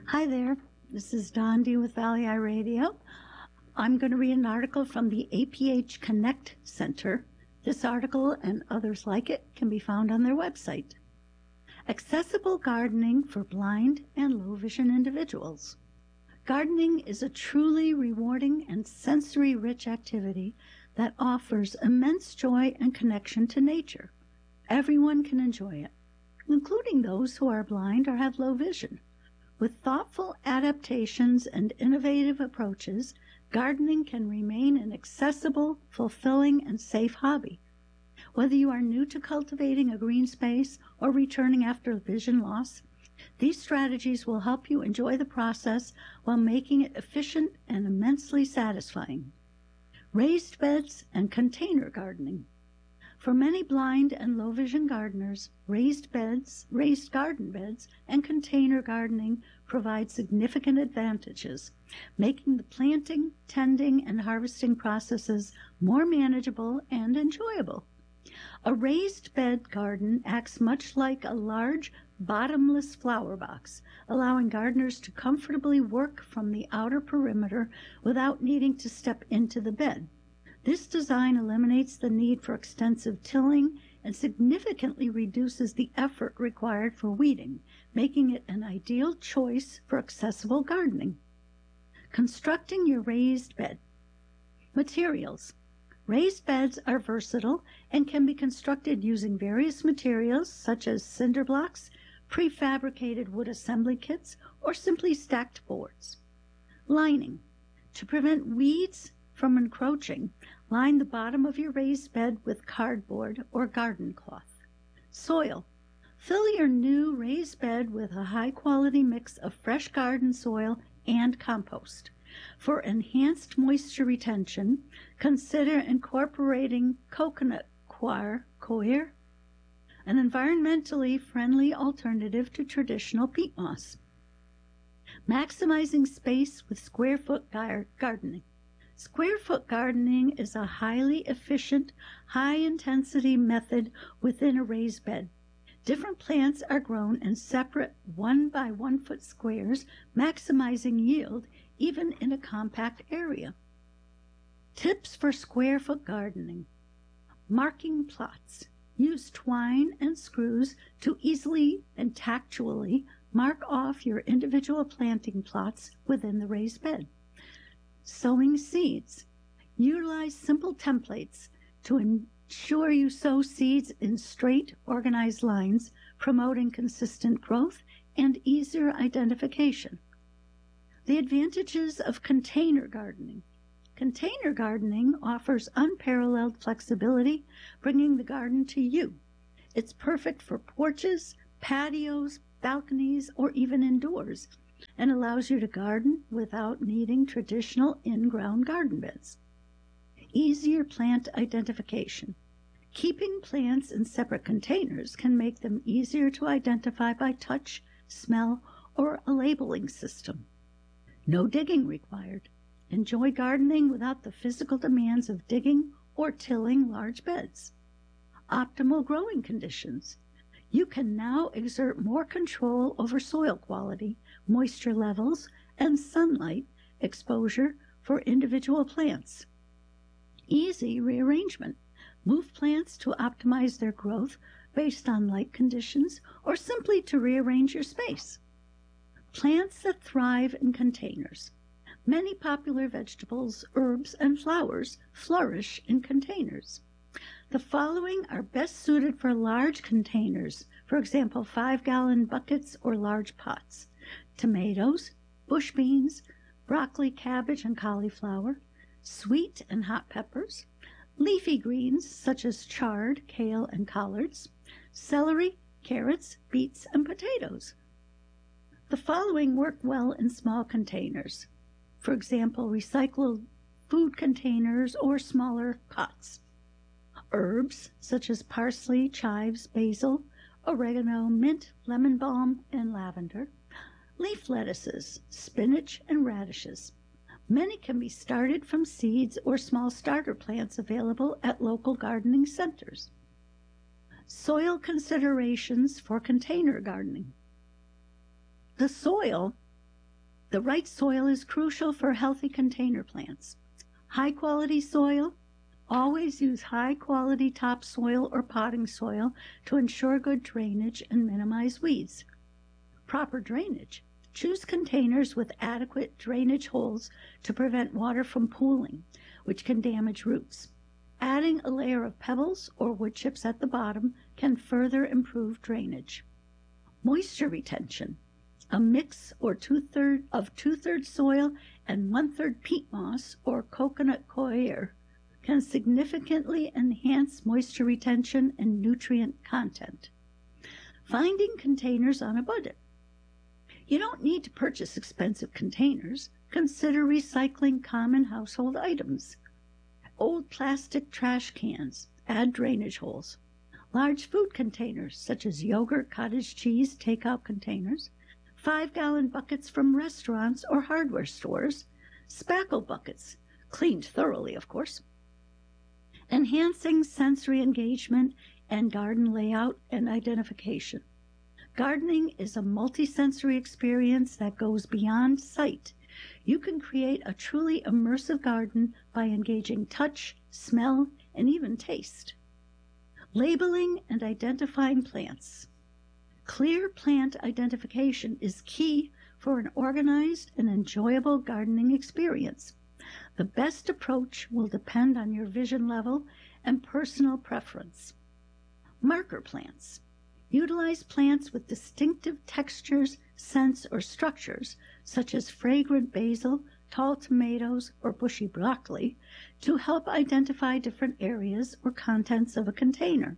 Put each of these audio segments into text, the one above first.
Hi there, this is Dondi with Valley Eye Radio. I'm going to read an article from the APH Connect Center. This article and others like it can be found on their website. Accessible gardening for blind and low vision individuals. Gardening is a truly rewarding and sensory-rich activity that offers immense joy and connection to nature. Everyone can enjoy it, including those who are blind or have low vision. With thoughtful adaptations and innovative approaches, gardening can remain an accessible, fulfilling, and safe hobby. Whether you are new to cultivating a green space or returning after vision loss, these strategies will help you enjoy the process while making it efficient and immensely satisfying. Raised beds and container gardening. For many blind and low vision gardeners, raised garden beds, and container gardening provide significant advantages, making the planting, tending, and harvesting processes more manageable and enjoyable. A raised bed garden acts much like a large, bottomless flower box, allowing gardeners to comfortably work from the outer perimeter without needing to step into the bed. This design eliminates the need for extensive tilling and significantly reduces the effort required for weeding, making it an ideal choice for accessible gardening. Constructing your raised bed. Materials. Raised beds are versatile and can be constructed using various materials such as cinder blocks, prefabricated wood assembly kits, or simply stacked boards. Lining. To prevent weeds from encroaching, line the bottom of your raised bed with cardboard or garden cloth. Soil. Fill your new raised bed with a high-quality mix of fresh garden soil and compost. For enhanced moisture retention, consider incorporating coconut coir, an environmentally friendly alternative to traditional peat moss. Maximizing space with square-foot gardening. Square-foot gardening is a highly efficient, high-intensity method within a raised bed. Different plants are grown in separate 1-by-1-foot squares, maximizing yield even in a compact area. Tips for square-foot gardening. Marking plots. Use twine and screws to easily and tactually mark off your individual planting plots within the raised bed. Sowing seeds. Utilize simple templates to ensure you sow seeds in straight, organized lines, promoting consistent growth and easier identification. The advantages of container gardening. Container gardening offers unparalleled flexibility, bringing the garden to you. It's perfect for porches, patios, balconies, or even indoors, and allows you to garden without needing traditional in-ground garden beds. Easier plant identification. Keeping plants in separate containers can make them easier to identify by touch, smell, or a labeling system. No digging required. Enjoy gardening without the physical demands of digging or tilling large beds. Optimal growing conditions. You can now exert more control over soil quality, moisture levels, and sunlight exposure for individual plants. Easy rearrangement. Move plants to optimize their growth based on light conditions or simply to rearrange your space. Plants that thrive in containers. Many popular vegetables, herbs, and flowers flourish in containers. The following are best suited for large containers, for example, 5-gallon buckets or large pots. Tomatoes, bush beans, broccoli, cabbage, and cauliflower, sweet and hot peppers, leafy greens such as chard, kale, and collards, celery, carrots, beets, and potatoes. The following work well in small containers, for example, recycled food containers or smaller pots. Herbs such as parsley, chives, basil, oregano, mint, lemon balm, and lavender. Leaf lettuces, spinach, and radishes. Many can be started from seeds or small starter plants available at local gardening centers. Soil considerations for container gardening. The soil The right soil is crucial for healthy container plants. High-quality soil. Always use high-quality topsoil or potting soil to ensure good drainage and minimize weeds. Proper drainage. Choose containers with adequate drainage holes to prevent water from pooling, which can damage roots. Adding a layer of pebbles or wood chips at the bottom can further improve drainage. Moisture retention. A mix or two-thirds soil and one-third peat moss or coconut coir can significantly enhance moisture retention and nutrient content. Finding containers on a budget. You don't need to purchase expensive containers. Consider recycling common household items. Old plastic trash cans, add drainage holes. Large food containers, such as yogurt, cottage cheese, takeout containers. 5-gallon buckets from restaurants or hardware stores. Spackle buckets, cleaned thoroughly, of course. Enhancing sensory engagement and garden layout and identification. Gardening is a multisensory experience that goes beyond sight. You can create a truly immersive garden by engaging touch, smell, and even taste. Labeling and identifying plants. Clear plant identification is key for an organized and enjoyable gardening experience. The best approach will depend on your vision level and personal preference. Marker plants. Utilize plants with distinctive textures, scents, or structures, such as fragrant basil, tall tomatoes, or bushy broccoli, to help identify different areas or contents of a container.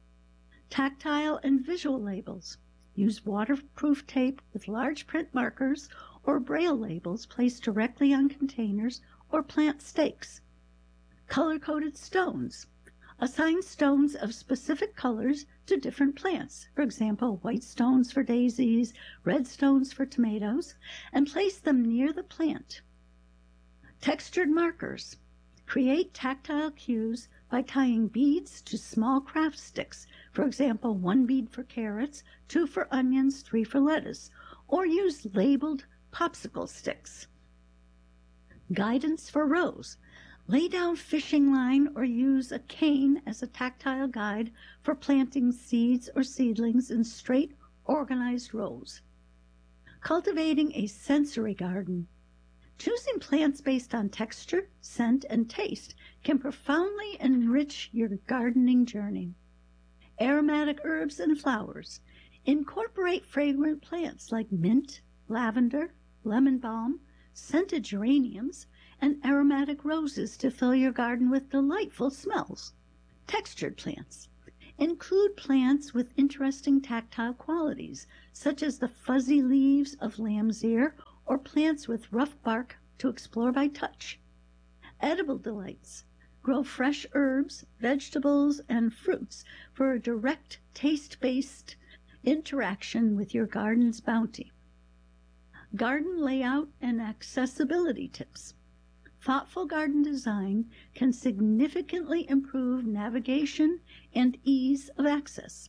Tactile and visual labels. Use waterproof tape with large print markers or braille labels placed directly on containers or plant stakes. Color-coded stones. Assign stones of specific colors to different plants, for example, white stones for daisies, red stones for tomatoes, and place them near the plant. Textured markers. Create tactile cues by tying beads to small craft sticks, for example, 1 bead for carrots, 2 for onions, 3 for lettuce, or use labeled popsicle sticks. Guidance for rows. Lay down fishing line or use a cane as a tactile guide for planting seeds or seedlings in straight, organized rows. Cultivating a sensory garden. Choosing plants based on texture, scent, and taste can profoundly enrich your gardening journey. Aromatic herbs and flowers. Incorporate fragrant plants like mint, lavender, lemon balm, scented geraniums, and aromatic roses to fill your garden with delightful smells. Textured plants. Include plants with interesting tactile qualities, such as the fuzzy leaves of lamb's ear or plants with rough bark to explore by touch. Edible delights. Grow fresh herbs, vegetables, and fruits for a direct taste-based interaction with your garden's bounty. Garden layout and accessibility tips. Thoughtful garden design can significantly improve navigation and ease of access.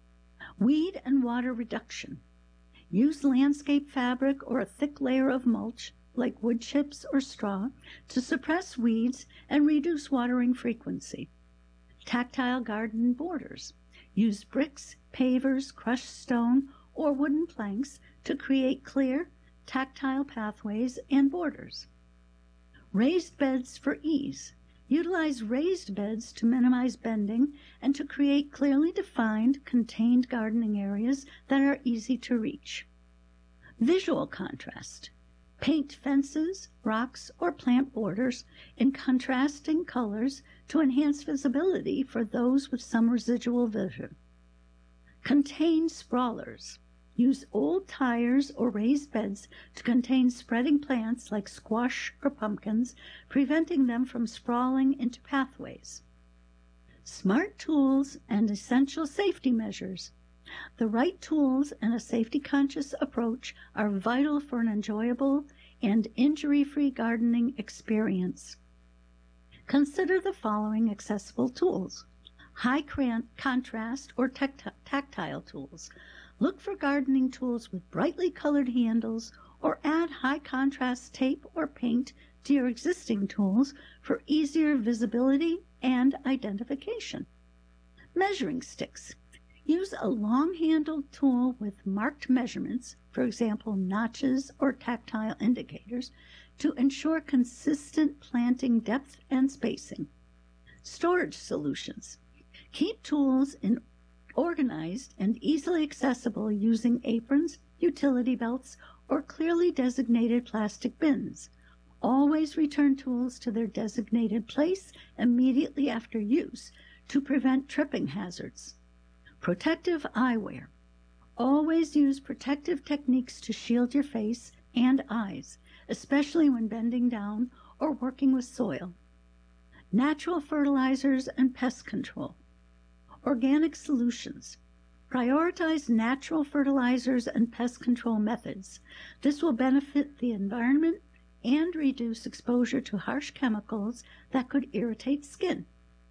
Weed and water reduction. Use landscape fabric or a thick layer of mulch, like wood chips or straw, to suppress weeds and reduce watering frequency. Tactile garden borders. Use bricks, pavers, crushed stone, or wooden planks to create clear, tactile pathways and borders. Raised beds for ease. Utilize raised beds to minimize bending and to create clearly defined, contained gardening areas that are easy to reach. Visual contrast. Paint fences, rocks, or plant borders in contrasting colors to enhance visibility for those with some residual vision. Contain sprawlers. Use old tires or raised beds to contain spreading plants like squash or pumpkins, preventing them from sprawling into pathways. Smart tools and essential safety measures. The right tools and a safety-conscious approach are vital for an enjoyable and injury-free gardening experience. Consider the following accessible tools. High contrast or tactile tools. Look for gardening tools with brightly colored handles or add high contrast tape or paint to your existing tools for easier visibility and identification. Measuring sticks. Use a long-handled tool with marked measurements, for example, notches or tactile indicators, to ensure consistent planting depth and spacing. Storage solutions. Keep tools organized and easily accessible using aprons, utility belts, or clearly designated plastic bins. Always return tools to their designated place immediately after use to prevent tripping hazards. Protective eyewear. Always use protective techniques to shield your face and eyes, especially when bending down or working with soil. Natural fertilizers and pest control. Organic solutions. Prioritize natural fertilizers and pest control methods. This will benefit the environment and reduce exposure to harsh chemicals that could irritate skin.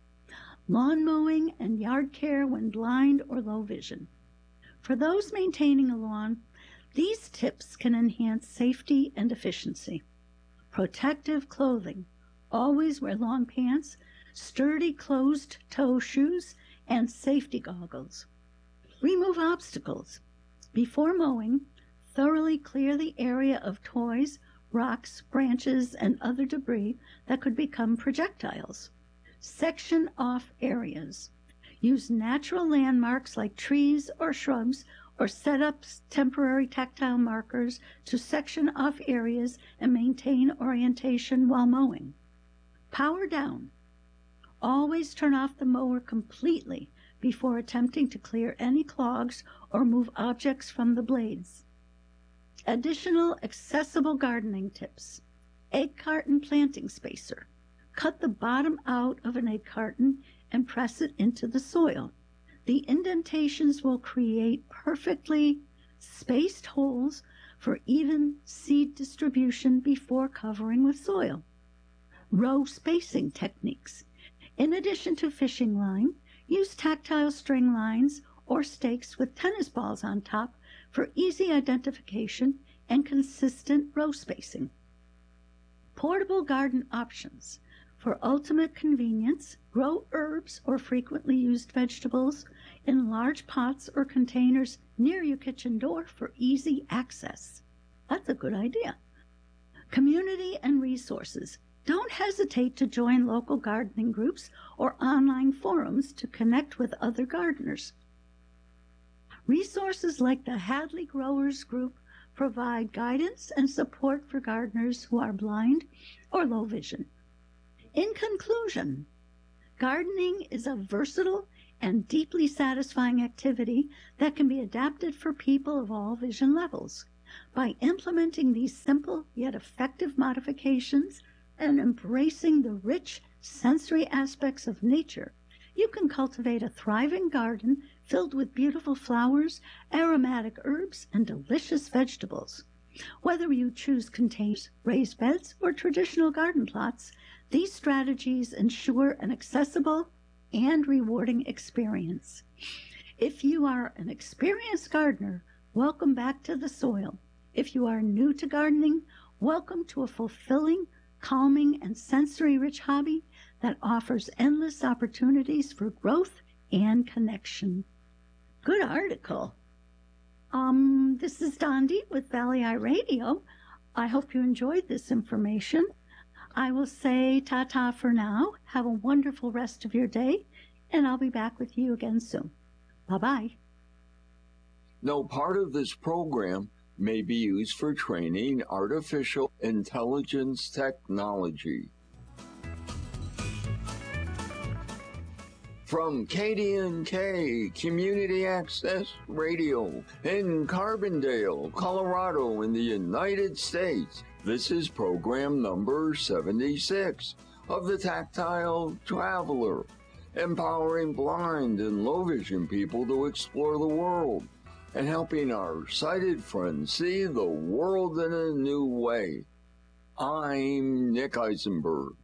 Lawn mowing and yard care when blind or low vision. For those maintaining a lawn, these tips can enhance safety and efficiency. Protective clothing. Always wear long pants, sturdy closed-toe shoes, and safety goggles. Remove obstacles. Before mowing, thoroughly clear the area of toys, rocks, branches, and other debris that could become projectiles. Section off areas. Use natural landmarks like trees or shrubs, or set up temporary tactile markers to section off areas and maintain orientation while mowing. Power down. Always turn off the mower completely before attempting to clear any clogs or move objects from the blades. Additional accessible gardening tips. Egg carton planting spacer. Cut the bottom out of an egg carton and press it into the soil. The indentations will create perfectly spaced holes for even seed distribution before covering with soil. Row spacing techniques. In addition to fishing line, use tactile string lines or stakes with tennis balls on top for easy identification and consistent row spacing. Portable garden options. For ultimate convenience, grow herbs or frequently used vegetables in large pots or containers near your kitchen door for easy access. That's a good idea. Community and resources. Don't hesitate to join local gardening groups or online forums to connect with other gardeners. Resources like the Hadley Growers Group provide guidance and support for gardeners who are blind or low vision. In conclusion, gardening is a versatile and deeply satisfying activity that can be adapted for people of all vision levels. By implementing these simple yet effective modifications and embracing the rich sensory aspects of nature, you can cultivate a thriving garden filled with beautiful flowers, aromatic herbs, and delicious vegetables. Whether you choose containers, raised beds, or traditional garden plots, these strategies ensure an accessible and rewarding experience. If you are an experienced gardener, welcome back to the soil. If you are new to gardening, welcome to a fulfilling, calming, and sensory-rich hobby that offers endless opportunities for growth and connection. Good article. This is Dondi with Valley Eye Radio. I hope you enjoyed this information. I will say ta-ta for now. Have a wonderful rest of your day, and I'll be back with you again soon. Bye-bye. No part of this program may be used for training artificial intelligence technology. From KDNK Community Access Radio in Carbondale, Colorado in the United States, this is program number 76 of the Tactile Traveler, empowering blind and low vision people to explore the world and helping our sighted friends see the world in a new way. I'm Nick Eisenberg.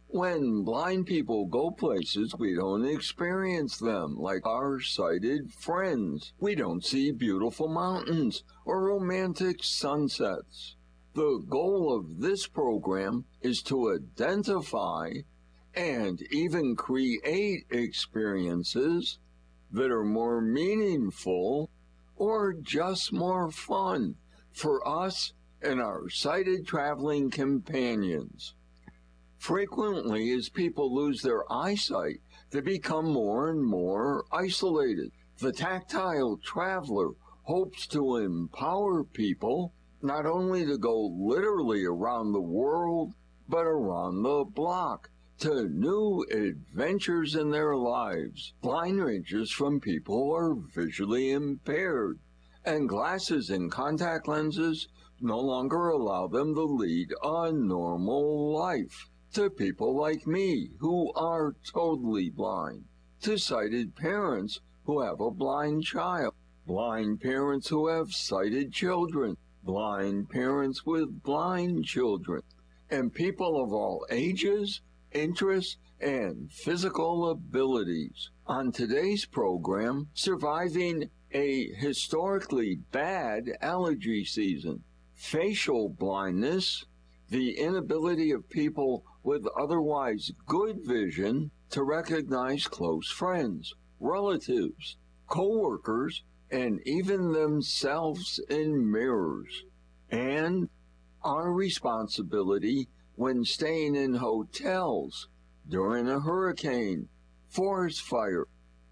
When blind people go places, we don't experience them like our sighted friends. We don't see beautiful mountains or romantic sunsets. The goal of this program is to identify and even create experiences that are more meaningful or just more fun for us and our sighted traveling companions. Frequently, as people lose their eyesight, they become more and more isolated. The tactile traveler hopes to empower people not only to go literally around the world, but around the block to new adventures in their lives. Blind ranges from people who are visually impaired, and glasses and contact lenses no longer allow them to lead a normal life. To people like me who are totally blind, to sighted parents who have a blind child, blind parents who have sighted children, blind parents with blind children, and people of all ages, interests, and physical abilities. On today's program, surviving a historically bad allergy season, facial blindness, the inability of people with otherwise good vision to recognize close friends, relatives, co-workers, and even themselves in mirrors, and our responsibility when staying in hotels during a hurricane, forest fire,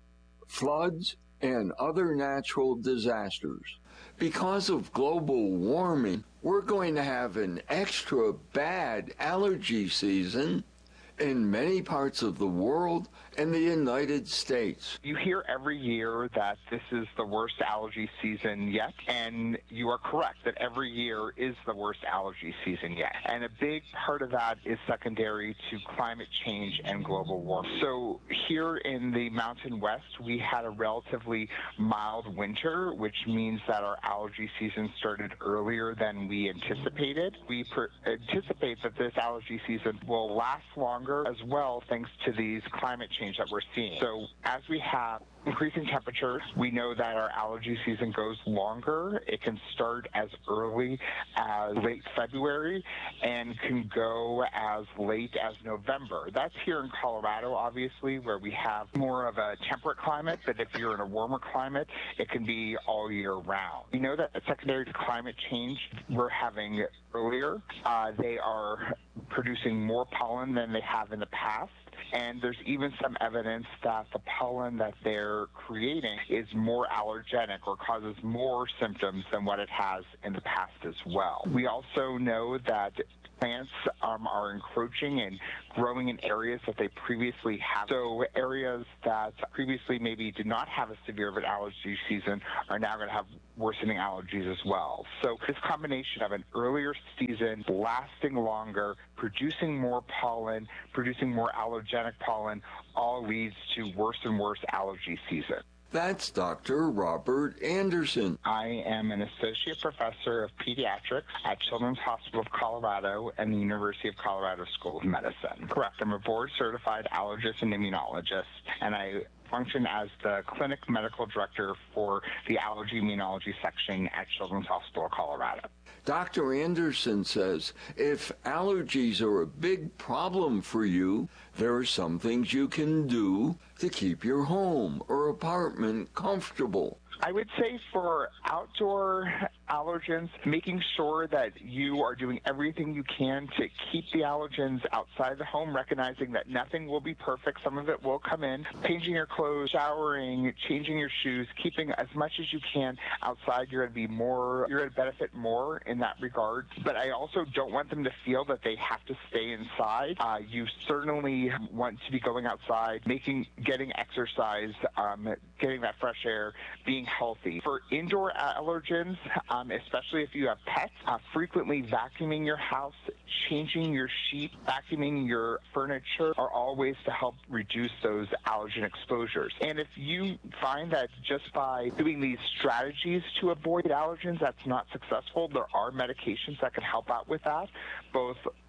floods, and other natural disasters. Because of global warming, we're going to have an extra bad allergy season in many parts of the world and the United States. You hear every year that this is the worst allergy season yet, and you are correct that every year is the worst allergy season yet. And a big part of that is secondary to climate change and global warming. So here in the Mountain West, we had a relatively mild winter, which means that our allergy season started earlier than we anticipated. We anticipate that this allergy season will last longer as well, thanks to these climate change that we're seeing. So as we have increasing temperatures, we know that our allergy season goes longer. It can start as early as late February and can go as late as November. That's here in Colorado, obviously, where we have more of a temperate climate, but if you're in a warmer climate, it can be all year round. We know that secondary to climate change, we're having earlier. They are producing more pollen than they have in the past. And there's even some evidence that the pollen that they're creating is more allergenic or causes more symptoms than what it has in the past as well. We also know that plants are encroaching and growing in areas that they previously have. So areas that previously maybe did not have a severe of an allergy season are now going to have worsening allergies as well. So this combination of an earlier season, lasting longer, producing more pollen, producing more allergenic pollen, all leads to worse and worse allergy season. That's Dr. Robert Anderson. I am an associate professor of pediatrics at Children's Hospital of Colorado and the University of Colorado School of Medicine. Correct. I'm a board-certified allergist and immunologist, and I function as the clinic medical director for the allergy immunology section at Children's Hospital of Colorado. Dr. Anderson says if allergies are a big problem for you, there are some things you can do to keep your home or apartment comfortable. I would say for outdoor allergens, making sure that you are doing everything you can to keep the allergens outside the home, recognizing that nothing will be perfect. Some of it will come in. Changing your clothes, showering, changing your shoes, keeping as much as you can outside. You're going to benefit more in that regard. But I also don't want them to feel that they have to stay inside. You certainly want to be going outside, getting exercise, getting that fresh air, being healthy. For indoor allergens, especially if you have pets, frequently vacuuming your house, changing your sheet, vacuuming your furniture are all ways to help reduce those allergen exposures. And if you find that just by doing these strategies to avoid allergens that's not successful, there are medications that can help out with that, both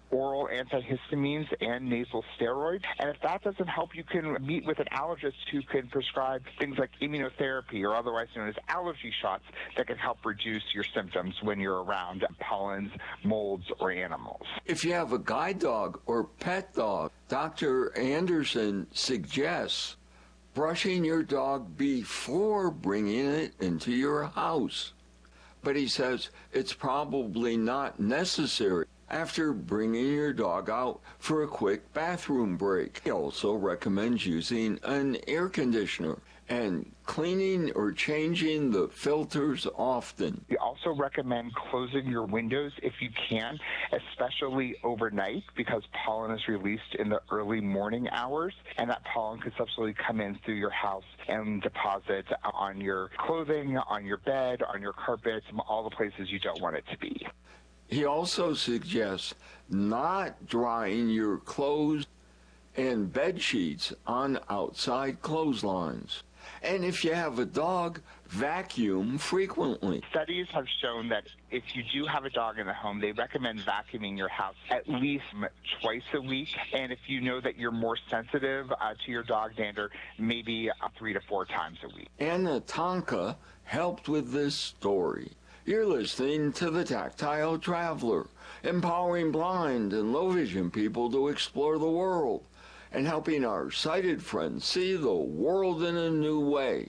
oral antihistamines and nasal steroids. And if that doesn't help, you can meet with an allergist who can prescribe things like immunotherapy, or otherwise known as allergy shots, that can help reduce your symptoms when you're around pollens, molds, or animals. If you have a guide dog or pet dog, Dr. Anderson suggests brushing your dog before bringing it into your house. But he says it's probably not necessary after bringing your dog out for a quick bathroom break. He also recommends using an air conditioner and cleaning or changing the filters often. We also recommend closing your windows if you can, especially overnight, because pollen is released in the early morning hours, and that pollen could subsequently come in through your house and deposit on your clothing, on your bed, on your carpets, all the places you don't want it to be. He also suggests not drying your clothes and bed sheets on outside clotheslines. And if you have a dog, vacuum frequently. Studies have shown that if you do have a dog in the home, they recommend vacuuming your house at least twice a week. And if you know that you're more sensitive to your dog dander, maybe 3 to 4 times a week. Anna Tonka helped with this story. You're listening to The Tactile Traveler, empowering blind and low vision people to explore the world and helping our sighted friends see the world in a new way.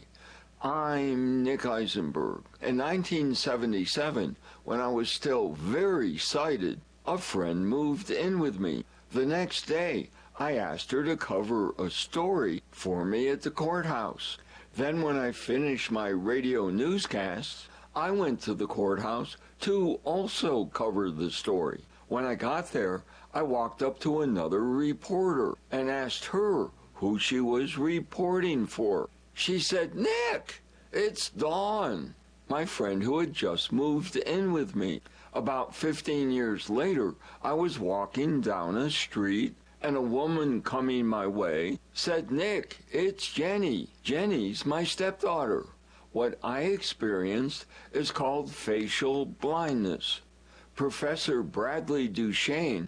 I'm Nick Eisenberg. In 1977, when I was still very sighted, a friend moved in with me. The next day, I asked her to cover a story for me at the courthouse. Then when I finished my radio newscasts, I went to the courthouse to also cover the story. When I got there, I walked up to another reporter and asked her who she was reporting for. She said, "Nick, it's Dawn," my friend who had just moved in with me. About 15 years later, I was walking down a street and a woman coming my way said, "Nick, it's Jenny. Jenny's my stepdaughter." What I experienced is called facial blindness. Professor Bradley Duchesne,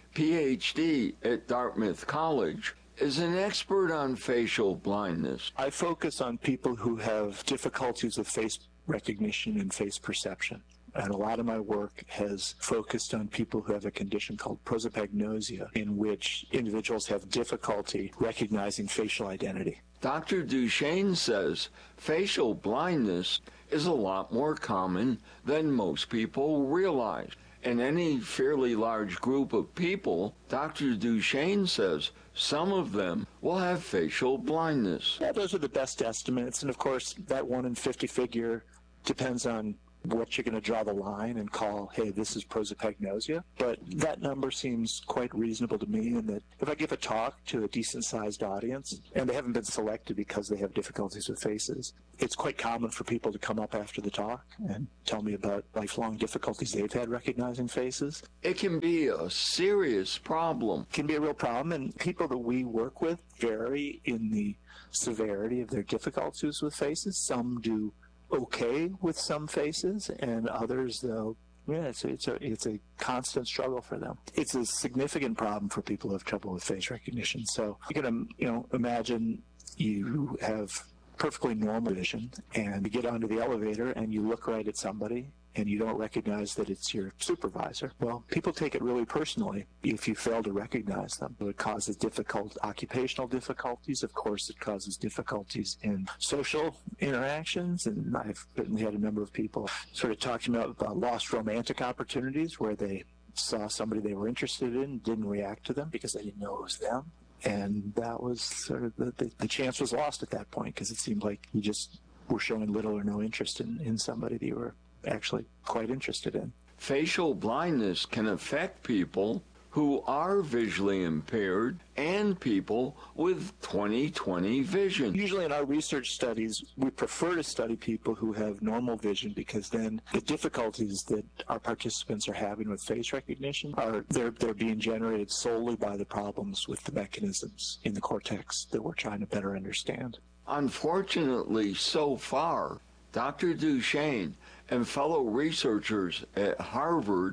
PhD at Dartmouth College, is an expert on facial blindness. I focus on people who have difficulties with face recognition and face perception. And a lot of my work has focused on people who have a condition called prosopagnosia, in which individuals have difficulty recognizing facial identity. Dr. Duchesne says facial blindness is a lot more common than most people realize. In any fairly large group of people, Dr. Duchesne says some of them will have facial blindness. Yeah, those are the best estimates, and of course that 1 in 50 figure depends on what you're going to draw the line and call, hey, this is prosopagnosia. But that number seems quite reasonable to me, in that if I give a talk to a decent-sized audience, and they haven't been selected because they have difficulties with faces, it's quite common for people to come up after the talk and tell me about lifelong difficulties they've had recognizing faces. It can be a serious problem. It can be a real problem, and people that we work with vary in the severity of their difficulties with faces. Some do okay with some faces, and others, though, it's a constant struggle for them. It's a significant problem for people who have trouble with face recognition. So you can imagine you have perfectly normal vision, and you get onto the elevator and you look right at somebody and you don't recognize that it's your supervisor. Well, people take it really personally if you fail to recognize them. It causes difficult occupational difficulties. Of course, it causes difficulties in social interactions, and I've certainly had a number of people sort of talking about lost romantic opportunities where they saw somebody they were interested in, didn't react to them because they didn't know it was them. And that was sort of the chance was lost at that point, because it seemed like you just were showing little or no interest in somebody that you were actually quite interested in. Facial blindness can affect people who are visually impaired and people with 20/20 vision. Usually in our research studies, we prefer to study people who have normal vision, because then the difficulties that our participants are having with face recognition they're being generated solely by the problems with the mechanisms in the cortex that we're trying to better understand. Unfortunately, so far, Dr. Duchesne and fellow researchers at Harvard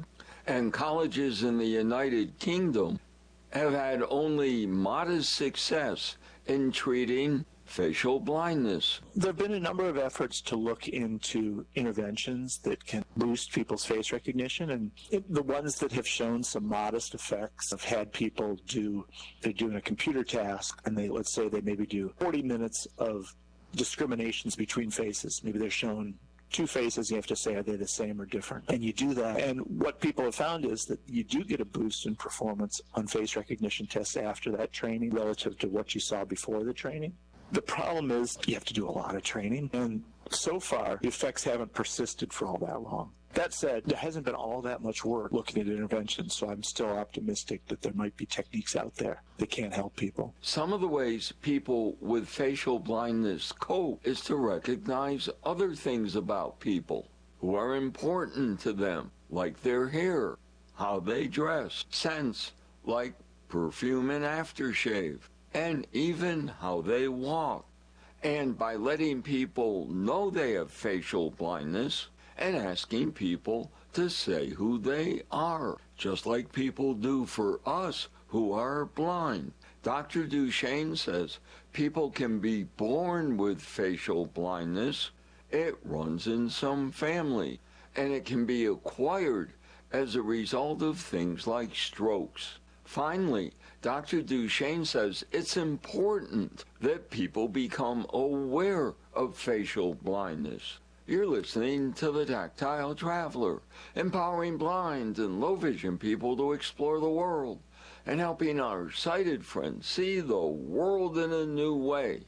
and colleges in the United Kingdom have had only modest success in treating facial blindness. There have been a number of efforts to look into interventions that can boost people's face recognition, and the ones that have shown some modest effects have had people they're doing a computer task, and let's say they maybe do 40 minutes of discriminations between faces. Maybe they're shown two faces, you have to say, are they the same or different? And you do that. And what people have found is that you do get a boost in performance on face recognition tests after that training relative to what you saw before the training. The problem is you have to do a lot of training, and so far the effects haven't persisted for all that long. That said, there hasn't been all that much work looking at interventions, so I'm still optimistic that there might be techniques out there that can help people. Some of the ways people with facial blindness cope is to recognize other things about people who are important to them, like their hair, how they dress, scents like perfume and aftershave, and even how they walk. And by letting people know they have facial blindness and asking people to say who they are, just like people do for us who are blind. Dr. Duchesne says people can be born with facial blindness. It runs in some family, and it can be acquired as a result of things like strokes. Finally, Dr. Duchesne says it's important that people become aware of facial blindness. You're listening to The Tactile Traveler, empowering blind and low vision people to explore the world and helping our sighted friends see the world in a new way.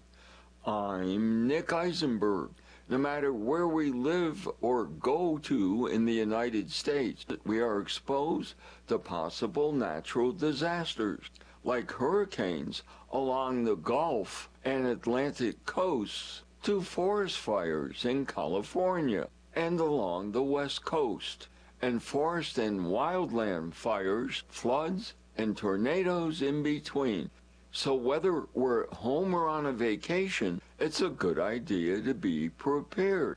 I'm Nick Eisenberg. No matter where we live or go to in the United States, we are exposed to possible natural disasters like hurricanes along the Gulf and Atlantic coasts, to forest fires in California and along the West Coast, and forest and wildland fires, floods, and tornadoes in between. So whether we're at home or on a vacation, it's a good idea to be prepared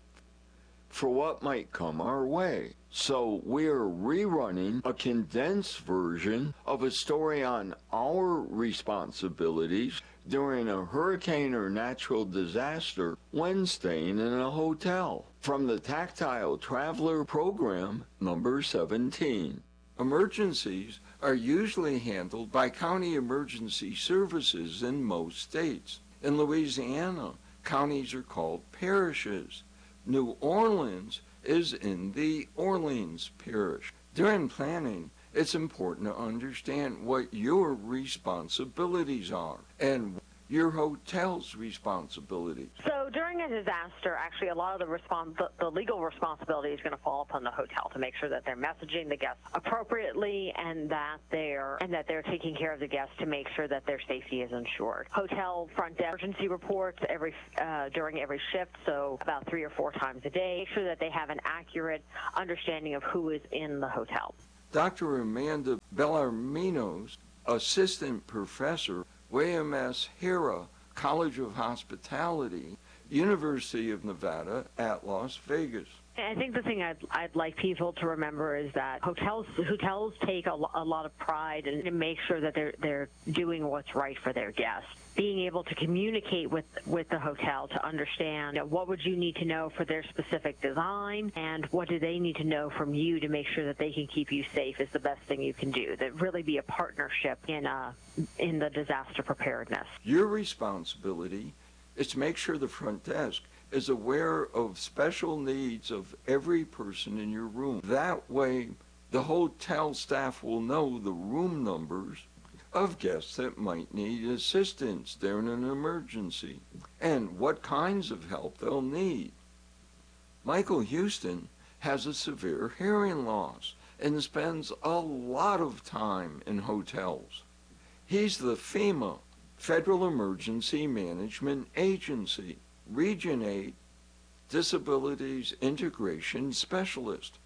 for what might come our way. So we're rerunning a condensed version of a story on our responsibilities during a hurricane or natural disaster when staying in a hotel, from the Tactile Traveler Program number 17. Emergencies are usually handled by county emergency services in most states. In Louisiana, counties are called parishes. New Orleans is in the Orleans Parish. During planning, it's important to understand what your responsibilities are and your hotel's responsibility. So during a disaster, actually, a lot of the legal responsibility is going to fall upon the hotel to make sure that they're messaging the guests appropriately and that they're taking care of the guests to make sure that their safety is ensured. Hotel front desk emergency reports during every shift, so about 3 or 4 times a day. Make sure that they have an accurate understanding of who is in the hotel. Dr. Amanda Bellarminos, assistant professor, William S. Hera College of Hospitality, University of Nevada at Las Vegas. I think the thing I'd like people to remember is that hotels take a lot of pride in make sure that they're doing what's right for their guests. Being able to communicate with the hotel to understand what would you need to know for their specific design and what do they need to know from you to make sure that they can keep you safe is the best thing you can do. That really be a partnership in the disaster preparedness. Your responsibility is to make sure the front desk is aware of special needs of every person in your room. That way, the hotel staff will know the room numbers of guests that might need assistance during an emergency and what kinds of help they'll need. Michael Houston has a severe hearing loss and spends a lot of time in hotels. He's the FEMA, Federal Emergency Management Agency, Region 8 Disabilities Integration Specialist.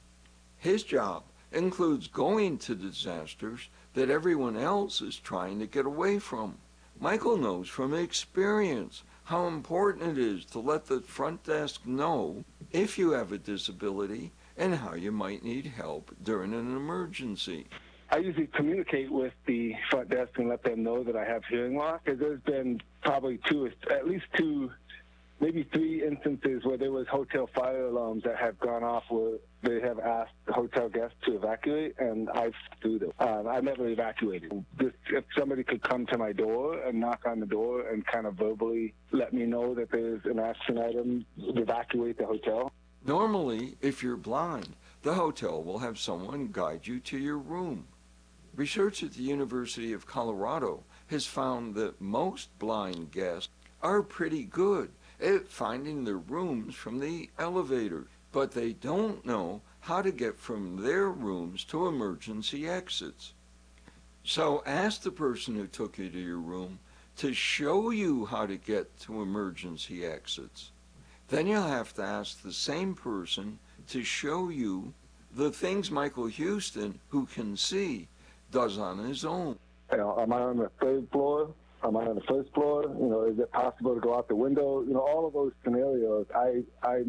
His job includes going to disasters that everyone else is trying to get away from. Michael knows from experience how important it is to let the front desk know if you have a disability and how you might need help during an emergency. I usually communicate with the front desk and let them know that I have hearing loss, because there's been probably at least two, maybe three instances where there was hotel fire alarms that have gone off where they have asked the hotel guests to evacuate, and I've through them. I never evacuated. Just if somebody could come to my door and knock on the door and kind of verbally let me know that there's an action item, evacuate the hotel. Normally, if you're blind, the hotel will have someone guide you to your room. Research at the University of Colorado has found that most blind guests are pretty good at finding their rooms from the elevator, but they don't know how to get from their rooms to emergency exits. So ask the person who took you to your room to show you how to get to emergency exits. Then you'll have to ask the same person to show you the things Michael Houston, who can see, does on his own. Am I on the third floor? Am I on the first floor? Is it possible to go out the window? All of those scenarios I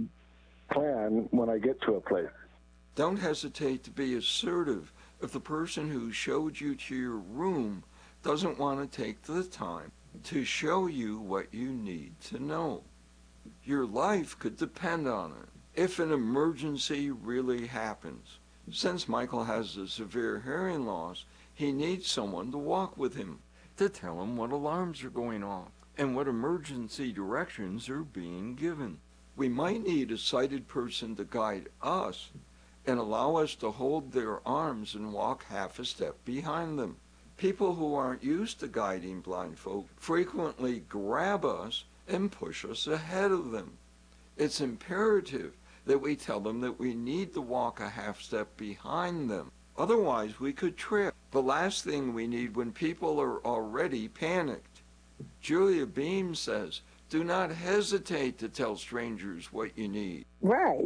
plan when I get to a place. Don't hesitate to be assertive if the person who showed you to your room doesn't want to take the time to show you what you need to know. Your life could depend on it if an emergency really happens. Since Michael has a severe hearing loss, he needs someone to walk with him to tell him what alarms are going off and what emergency directions are being given. We might need a sighted person to guide us and allow us to hold their arms and walk half a step behind them. People who aren't used to guiding blind folk frequently grab us and push us ahead of them. It's imperative that we tell them that we need to walk a half step behind them. Otherwise, we could trip. The last thing we need when people are already panicked. Julia Beam says, do not hesitate to tell strangers what you need. Right.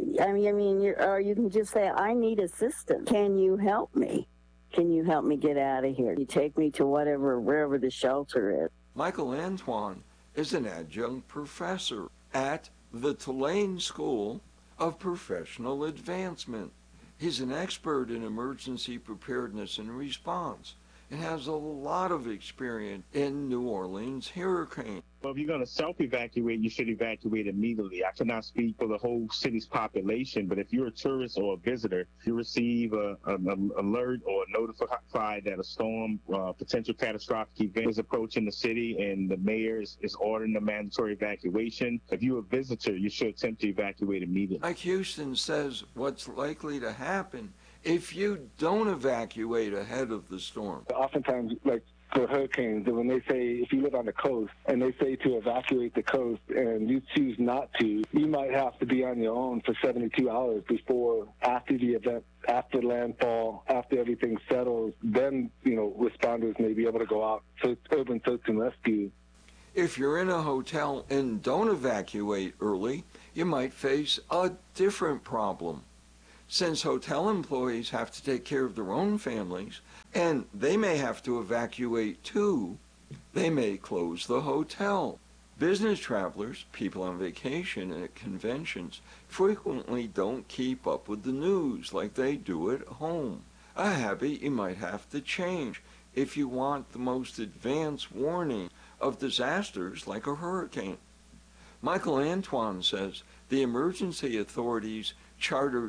Or you can just say, I need assistance. Can you help me? Can you help me get out of here? You take me to wherever the shelter is. Michael Antoine is an adjunct professor at the Tulane School of Professional Advancement. He's an expert in emergency preparedness and response and has a lot of experience in New Orleans hurricane. Well, if you're going to self-evacuate, you should evacuate immediately. I cannot speak for the whole city's population, but if you're a tourist or a visitor, you receive an alert or notified that a storm, potential catastrophic event is approaching the city, and the mayor is ordering a mandatory evacuation. If you're a visitor, you should attempt to evacuate immediately. Mike Houston says what's likely to happen if you don't evacuate ahead of the storm. Oftentimes, like for hurricanes, when they say if you live on the coast and they say to evacuate the coast and you choose not to, you might have to be on your own for 72 hours before, after the event, after landfall, after everything settles, then, responders may be able to go out to urban search and rescue. If you're in a hotel and don't evacuate early, you might face a different problem. Since hotel employees have to take care of their own families, and they may have to evacuate too, they may close the hotel. Business travelers, people on vacation and at conventions, frequently don't keep up with the news like they do at home. A habit you might have to change if you want the most advanced warning of disasters like a hurricane. Michael Antoine says the emergency authorities charter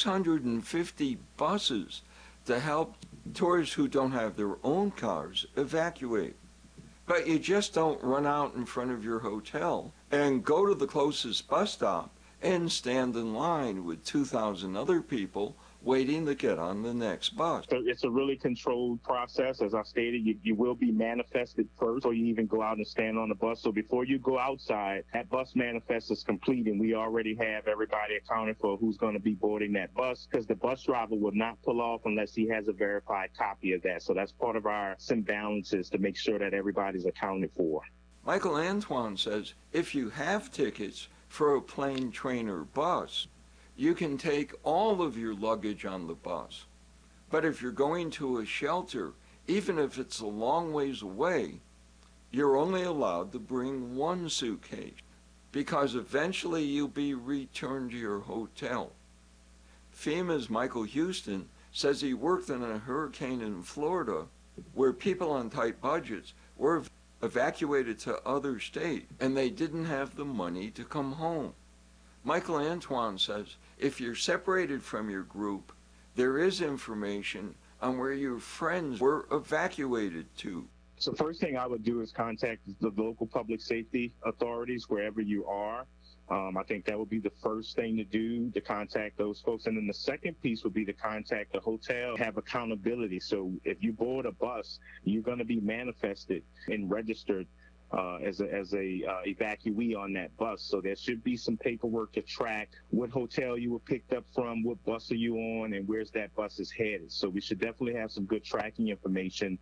650 buses to help tourists who don't have their own cars evacuate. But you just don't run out in front of your hotel and go to the closest bus stop and stand in line with 2,000 other people waiting to get on the next bus. So it's a really controlled process. As I stated, you will be manifested first before you even go out and stand on the bus. So before you go outside, that bus manifest is complete, and we already have everybody accounted for who's going to be boarding that bus, because the bus driver will not pull off unless he has a verified copy of that. So that's part of our imbalances to make sure that everybody's accounted for. Michael Antoine says if you have tickets for a plane, train, or bus, you can take all of your luggage on the bus. But if you're going to a shelter, even if it's a long ways away, you're only allowed to bring one suitcase, because eventually you'll be returned to your hotel. FEMA's Michael Houston says he worked in a hurricane in Florida where people on tight budgets were evacuated to other states and they didn't have the money to come home. Michael Antoine says if you're separated from your group, there is information on where your friends were evacuated to. So first thing I would do is contact the local public safety authorities wherever you are. I think that would be the first thing to do, to contact those folks. And then the second piece would be to contact the hotel, have accountability. So if you board a bus, you're going to be manifested and registered as a evacuee on that bus. So there should be some paperwork to track what hotel you were picked up from, what bus are you on, and where's that bus is headed. So we should definitely have some good tracking information.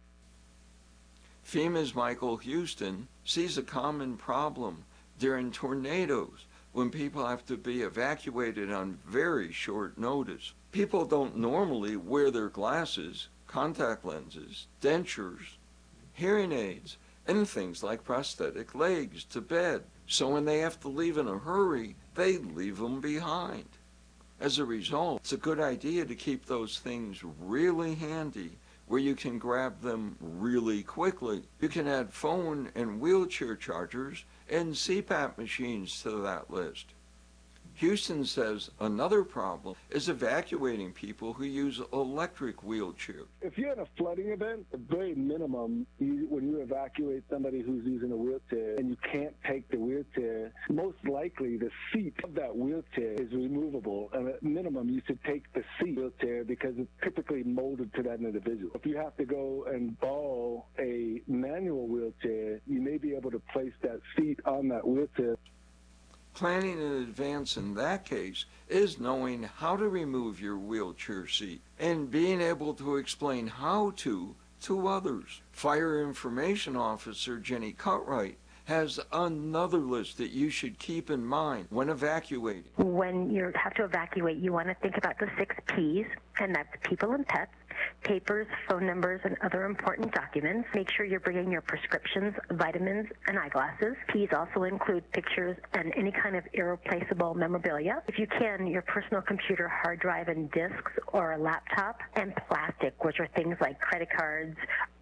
FEMA's Michael Houston sees a common problem during tornadoes when people have to be evacuated on very short notice. People don't normally wear their glasses, contact lenses, dentures, hearing aids, and things like prosthetic legs to bed. So when they have to leave in a hurry, they leave them behind. As a result, it's a good idea to keep those things really handy where you can grab them really quickly. You can add phone and wheelchair chargers and CPAP machines to that list. Houston says another problem is evacuating people who use electric wheelchairs. If you're in a flooding event, at very minimum, when you evacuate somebody who's using a wheelchair and you can't take the wheelchair, most likely the seat of that wheelchair is removable. And at minimum, you should take the seat wheelchair because it's typically molded to that individual. If you have to go and borrow a manual wheelchair, you may be able to place that seat on that wheelchair. Planning in advance in that case is knowing how to remove your wheelchair seat and being able to explain how to others. Fire Information Officer Jenny Cutright has another list that you should keep in mind when evacuating. When you have to evacuate, you want to think about the 6 Ps, and that's people and pets, papers, phone numbers, and other important documents. Make sure you're bringing your prescriptions, vitamins, and eyeglasses. Ps also include pictures and any kind of irreplaceable memorabilia. If you can, your personal computer, hard drive, and discs, or a laptop, and plastic, which are things like credit cards,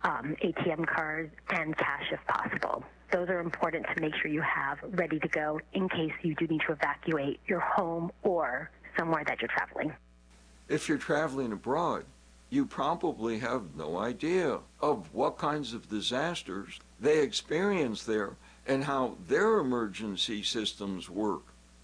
ATM cards, and cash if possible. Those are important to make sure you have ready to go in case you do need to evacuate your home or somewhere that you're traveling. If you're traveling abroad, you probably have no idea of what kinds of disasters they experience there and how their emergency systems work.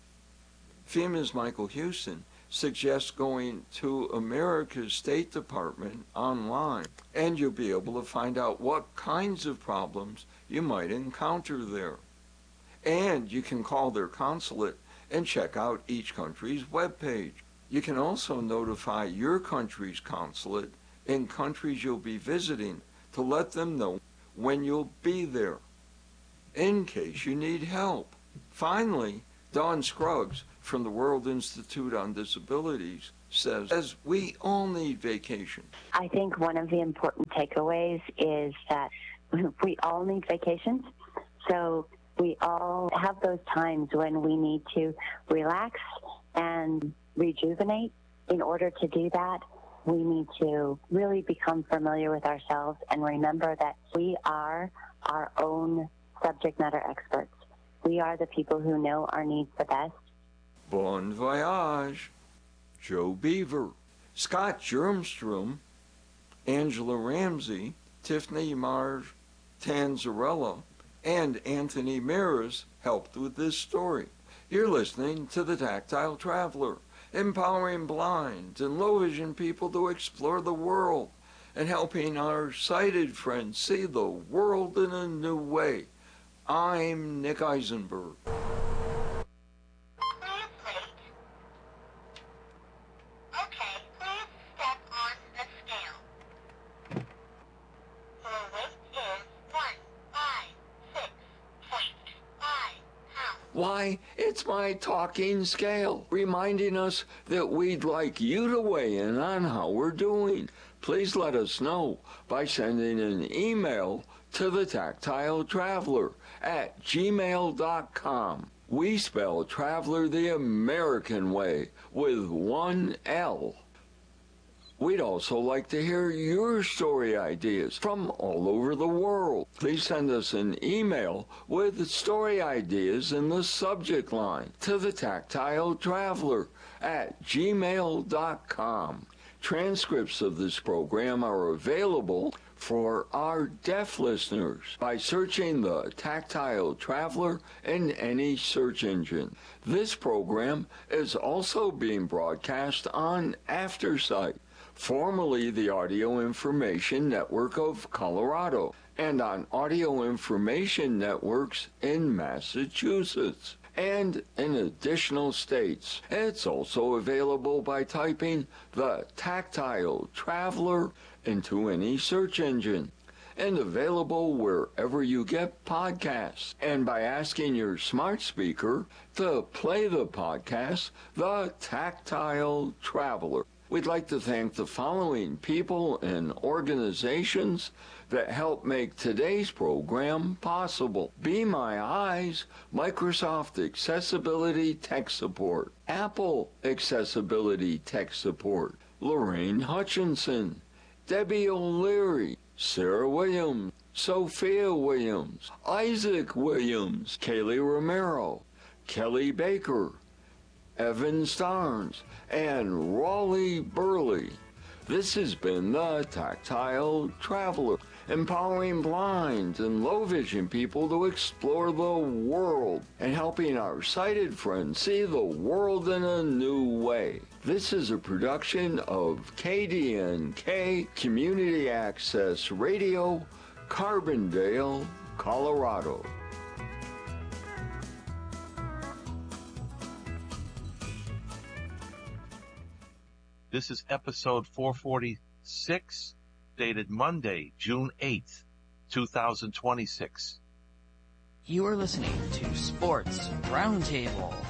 FEMA's Michael Houston suggests going to America's State Department online, and you'll be able to find out what kinds of problems you might encounter there. And you can call their consulate and check out each country's webpage. You can also notify your country's consulate in countries you'll be visiting to let them know when you'll be there, in case you need help. Finally, Dawn Scruggs from the World Institute on Disabilities says we all need vacation. I think one of the important takeaways is that we all need vacations. So we all have those times when we need to relax and rejuvenate. In order to do that, we need to really become familiar with ourselves and remember that we are our own subject matter experts. We are the people who know our needs the best. Bon voyage. Joe Beaver, Scott Germstrom, Angela Ramsey, Tiffany Marge Tanzarella, and Anthony Maris helped with this story. You're listening to The Tactile Traveler, empowering blind and low vision people to explore the world and helping our sighted friends see the world in a new way. I'm Nick Eisenberg. Why, it's my talking scale, reminding us that we'd like you to weigh in on how we're doing. Please let us know by sending an email to thetactiletraveler@gmail.com. We spell Traveler the American way with one L. We'd also like to hear your story ideas from all over the world. Please send us an email with story ideas in the subject line to the Tactile Traveler at gmail.com. Transcripts of this program are available for our deaf listeners by searching the Tactile Traveler in any search engine. This program is also being broadcast on AfterSight, formerly the Audio Information Network of Colorado, and on Audio Information Networks in Massachusetts and in additional states. It's also available by typing the Tactile Traveler into any search engine, and available wherever you get podcasts, and by asking your smart speaker to play the podcast, The Tactile Traveler. We'd like to thank the following people and organizations that help make today's program possible: Be My Eyes, Microsoft Accessibility Tech Support, Apple Accessibility Tech Support, Lorraine Hutchinson, Debbie O'Leary, Sarah Williams, Sophia Williams, Isaac Williams, Kaylee Romero, Kelly Baker, Evan Starnes, and Raleigh Burley. This has been the Tactile Traveler, empowering blind and low vision people to explore the world and helping our sighted friends see the world in a new way. This is a production of KDNK Community Access Radio, Carbondale, Colorado. This is episode 446, dated Monday, June 8th, 2026. You are listening to Sports Roundtable.